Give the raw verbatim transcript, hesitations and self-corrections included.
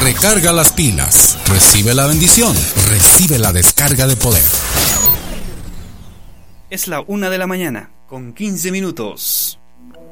Recarga las pilas. Recibe la bendición. Recibe la descarga de poder. Es la una de la mañana, con quince minutos.